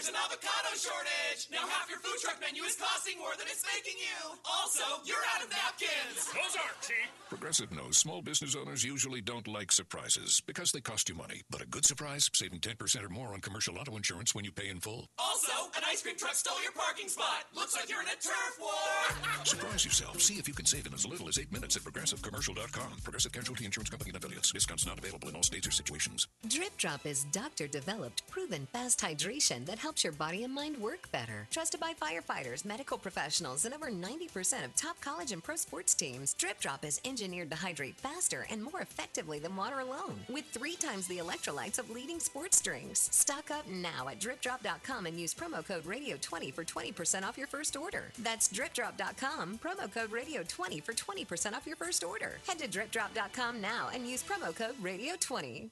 There's an avocado shortage. Now half your food truck menu is costing more than it's making you. Also, you're out of napkins. Those aren't cheap. Progressive knows small business owners usually don't like surprises because they cost you money. But a good surprise, saving 10% or more on commercial auto insurance when you pay in full. Also, an ice cream truck stole your parking spot. Looks like you're in a turf war. Surprise yourself. See if you can save in as little as 8 minutes at ProgressiveCommercial.com. Progressive Casualty Insurance Company and affiliates. Discounts not available in all states or situations. Drip Drop is doctor-developed, proven fast hydration that helps your body and mind work better. Trusted by firefighters, medical professionals, and over 90% of top college and pro sports teams, Drip Drop is engineered to hydrate faster and more effectively than water alone, with 3 times the electrolytes of leading sports drinks. Stock up now at DripDrop.com and use promo code Radio20 for 20% off your first order. That's DripDrop.com, promo code Radio20 for 20% off your first order. Head to DripDrop.com now and use promo code Radio20.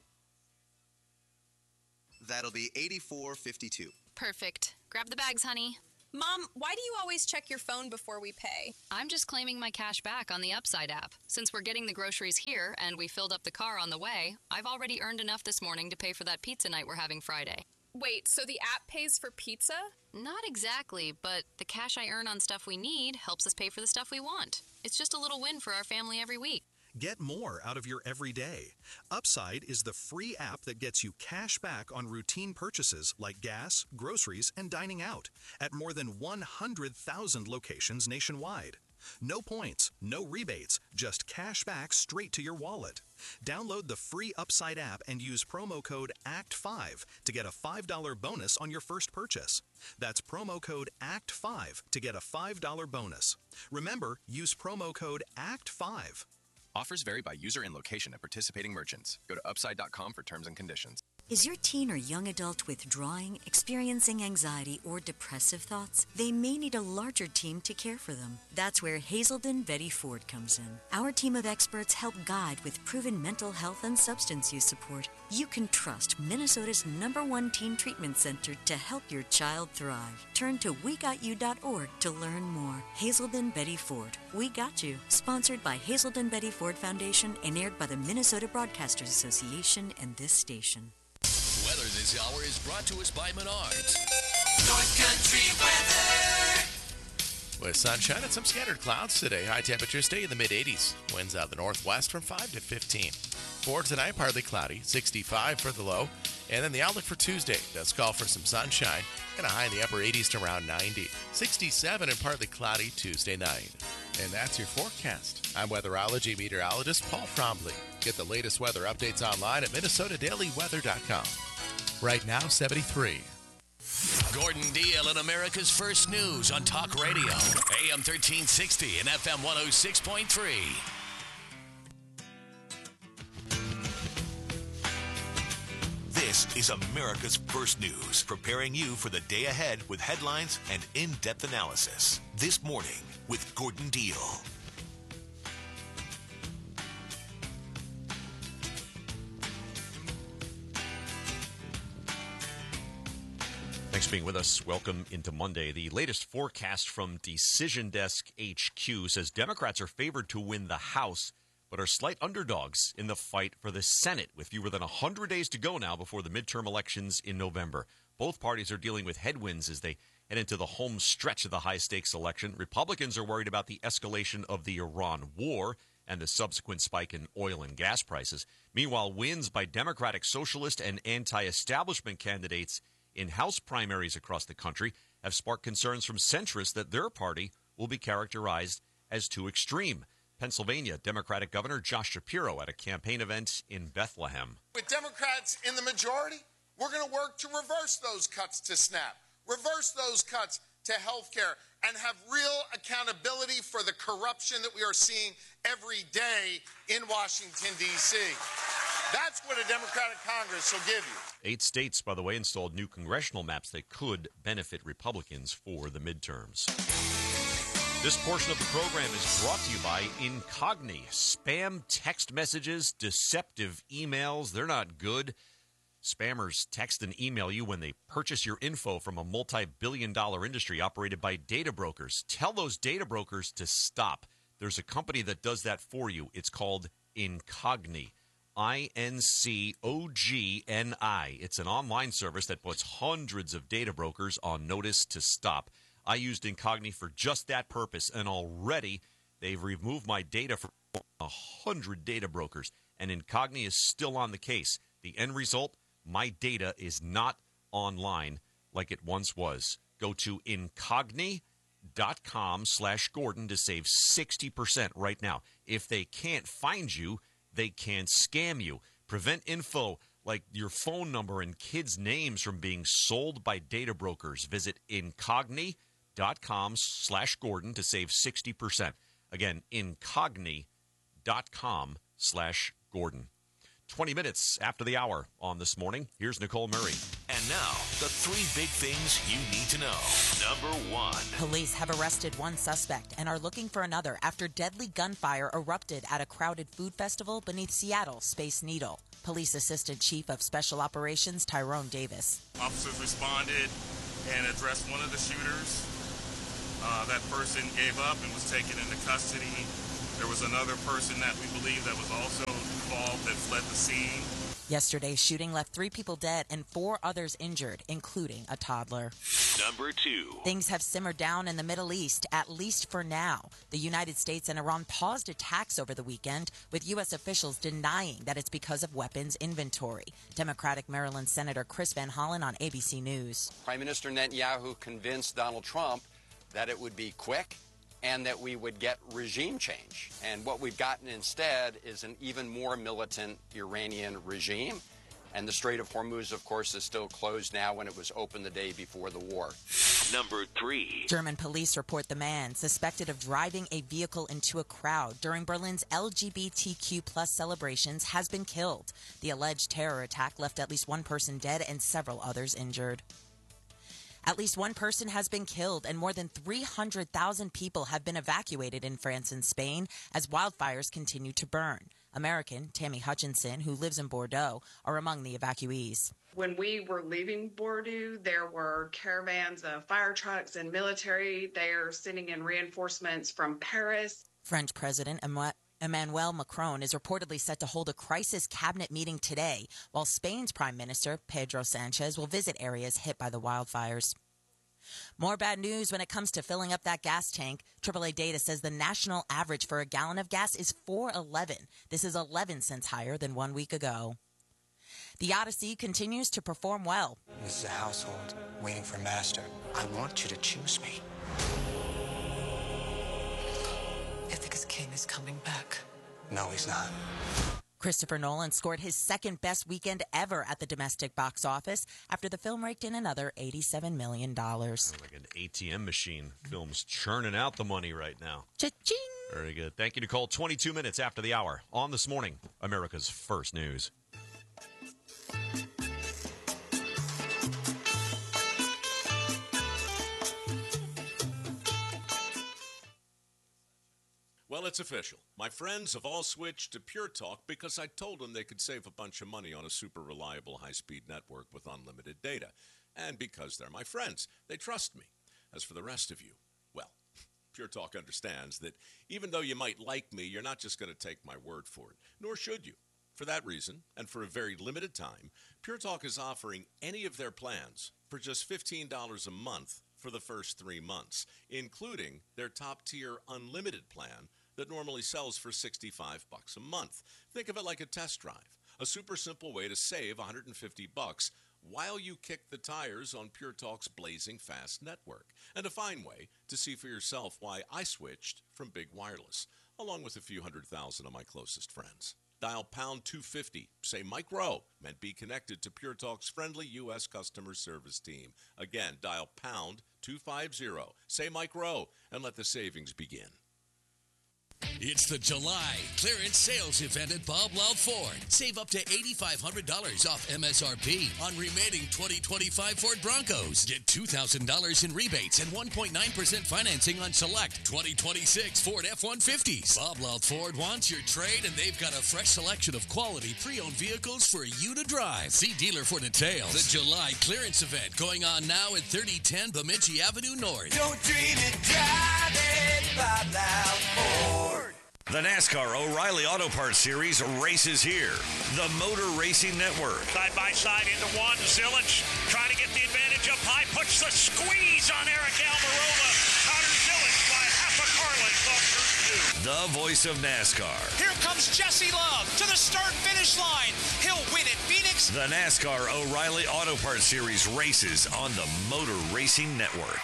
That'll be $84.52. Perfect. Grab the bags, honey. Mom, why do you always check your phone before we pay? I'm just claiming my cash back on the Upside app. Since we're getting the groceries here and we filled up the car on the way, I've already earned enough this morning to pay for that pizza night we're having Friday. Wait, so the app pays for pizza? Not exactly, but the cash I earn on stuff we need helps us pay for the stuff we want. It's just a little win for our family every week. Get more out of your everyday. Upside is the free app that gets you cash back on routine purchases like gas, groceries, and dining out at more than 100,000 locations nationwide. No points, no rebates, just cash back straight to your wallet. Download the free Upside app and use promo code ACT5 to get a $5 bonus on your first purchase. That's promo code ACT5 to get a $5 bonus. Remember, use promo code ACT5. Offers vary by user and location at participating merchants. Go to upside.com for terms and conditions. Is your teen or young adult withdrawing, experiencing anxiety, or depressive thoughts? They may need a larger team to care for them. That's where Hazelden Betty Ford comes in. Our team of experts help guide with proven mental health and substance use support. You can trust Minnesota's #1 teen treatment center to help your child thrive. Turn to WeGotYou.org to learn more. Hazelden Betty Ford. We Got You. Sponsored by Hazelden Betty Ford Foundation and aired by the Minnesota Broadcasters Association and this station. Weather this hour is brought to us by Menards. North Country weather. With sunshine and some scattered clouds today. High temperatures stay in the mid-80s. Winds out of the northwest from 5 to 15. For tonight, partly cloudy, 65 for the low. And then the outlook for Tuesday does call for some sunshine and a high in the upper 80s to around 90. 67 and partly cloudy Tuesday night. And that's your forecast. I'm weatherology meteorologist Paul Frombley. Get the latest weather updates online at MinnesotaDailyWeather.com. Right now, 73. Gordon Deal in America's First News on Talk Radio. AM 1360 and FM 106.3. This is America's First News, preparing you for the day ahead with headlines and in-depth analysis. This morning with Gordon Deal. Thanks for being with us. Welcome into Monday. The latest forecast from Decision Desk HQ says Democrats are favored to win the House, but are slight underdogs in the fight for the Senate, with fewer than 100 days to go now before the midterm elections in November. Both parties are dealing with headwinds as they head into the home stretch of the high-stakes election. Republicans are worried about the escalation of the Iran war and the subsequent spike in oil and gas prices. Meanwhile, wins by Democratic, Socialist, and anti-establishment candidates in House primaries across the country have sparked concerns from centrists that their party will be characterized as too extreme. Pennsylvania Democratic Governor Josh Shapiro at a campaign event in Bethlehem. With Democrats in the majority, we're going to work to reverse those cuts to SNAP, reverse those cuts to health care, and have real accountability for the corruption that we are seeing every day in Washington, D.C. That's what a Democratic Congress will give you. 8 states, by the way, installed new congressional maps that could benefit Republicans for the midterms. This portion of the program is brought to you by Incogni. Spam text messages, deceptive emails, they're not good. Spammers text and email you when they purchase your info from a multi-billion-dollar industry operated by data brokers. Tell those data brokers to stop. There's a company that does that for you. It's called Incogni. INCOGNI. It's an online service that puts hundreds of data brokers on notice to stop. I used Incogni for just that purpose, and already they've removed my data from 100 data brokers, and Incogni is still on the case. The end result, my data is not online like it once was. Go to Incogni.com/Gordon to save 60% right now. If they can't find you, they can scam you. Prevent info like your phone number and kids' names from being sold by data brokers. Visit Incogni.com/Gordon to save 60%. Again, Incogni.com/Gordon. 20 minutes after the hour on This Morning. Here's Nicole Murray. And now, the 3 big things you need to know. Number 1. Police have arrested one suspect and are looking for another after deadly gunfire erupted at a crowded food festival beneath Seattle's Space Needle. Police Assistant Chief of Special Operations Tyrone Davis. Officers responded and addressed one of the shooters. That person gave up and was taken into custody. There was another person that we believe that was also involved that fled the scene. Yesterday's shooting left 3 people dead and 4 others injured, including a toddler. Number 2. Things have simmered down in the Middle East, at least for now. The United States and Iran paused attacks over the weekend, with U.S. officials denying that it's because of weapons inventory. Democratic Maryland Senator Chris Van Hollen on ABC News. Prime Minister Netanyahu convinced Donald Trump that it would be quick and that we would get regime change. And what we've gotten instead is an even more militant Iranian regime. And the Strait of Hormuz, of course, is still closed now when it was open the day before the war. Number 3. German police report the man suspected of driving a vehicle into a crowd during Berlin's LGBTQ+ celebrations has been killed. The alleged terror attack left at least one person dead and several others injured. At least one person has been killed and more than 300,000 people have been evacuated in France and Spain as wildfires continue to burn. American Tammy Hutchinson, who lives in Bordeaux, are among the evacuees. When we were leaving Bordeaux, there were caravans of fire trucks and military. They are sending in reinforcements from Paris. French President Emmanuel Macron is reportedly set to hold a crisis cabinet meeting today, while Spain's Prime Minister Pedro Sanchez will visit areas hit by the wildfires. More bad news when it comes to filling up that gas tank. AAA data says the national average for a gallon of gas is $4.11. This is 11 cents higher than 1 week ago. The Odyssey continues to perform well. This is a household waiting for master. I want you to choose me. Ithaca's king is coming back. No, he's not. Christopher Nolan scored his second best weekend ever at the domestic box office after the film raked in another $87 million. Like an ATM machine. Film's churning out the money right now. Cha-ching! Very good. Thank you, Nicole. 22 minutes after the hour on This Morning, America's First News. Well, it's official. My friends have all switched to Pure Talk because I told them they could save a bunch of money on a super reliable high-speed network with unlimited data. And because they're my friends, they trust me. As for the rest of you, well, Pure Talk understands that even though you might like me, you're not just going to take my word for it, nor should you. For that reason, and for a very limited time, Pure Talk is offering any of their plans for just $15 a month for the first 3 months, including their top-tier unlimited plan that normally sells for $65 a month. Think of it like a test drive, a super simple way to save $150 while you kick the tires on Pure Talk's blazing fast network, and a fine way to see for yourself why I switched from big wireless, along with a few 100,000 of my closest friends. Dial pound 250, say Mike Rowe, and be connected to Pure Talk's friendly U.S. customer service team. Again, dial pound 250, say Mike Rowe, and let the savings begin. It's the July clearance sales event at Bob Loud Ford. Save up to $8,500 off MSRP on remaining 2025 Ford Broncos. Get $2,000 in rebates and 1.9% financing on select 2026 Ford F-150s. Bob Loud Ford wants your trade, and they've got a fresh selection of quality pre-owned vehicles for you to drive. See dealer for details. The July clearance event going on now at 3010 Bemidji Avenue North. Don't dream it, drive it, Bob Loud Ford. The NASCAR O'Reilly Auto Parts Series races here. The Motor Racing Network. Side by side into one. Zilich trying to get the advantage up high. Puts the squeeze on Eric Almirola. Connor Zilich by half a car length off turn 2. The voice of NASCAR. Here comes Jesse Love to the start-finish line. He'll win at Phoenix. The NASCAR O'Reilly Auto Parts Series races on the Motor Racing Network.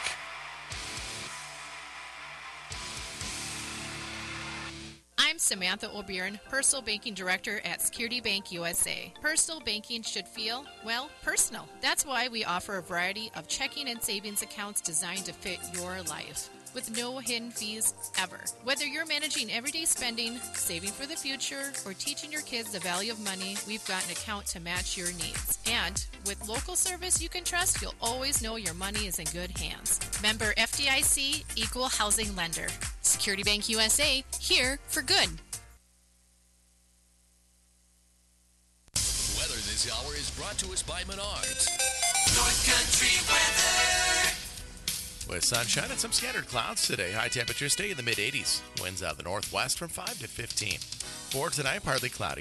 I'm Samantha O'Byrne, Personal Banking Director at Security Bank USA. Personal banking should feel, well, personal. That's why we offer a variety of checking and savings accounts designed to fit your life, with no hidden fees ever. Whether you're managing everyday spending, saving for the future, or teaching your kids the value of money, we've got an account to match your needs. And with local service you can trust, you'll always know your money is in good hands. Member FDIC, Equal Housing Lender. Security Bank USA, here for good. Weather this hour is brought to us by Menards. North Country weather. With sunshine and some scattered clouds today. High temperatures stay in the mid-80s. Winds out of the northwest from 5 to 15. For tonight, partly cloudy.